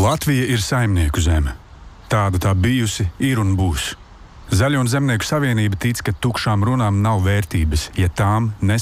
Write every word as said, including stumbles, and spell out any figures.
Latvija ir saimnieku zeme. Tāda tā bijusi, ir un būs. Zaļo un zemnieku savienība tic, ka tukšām runām nav vērtības, ja tām nes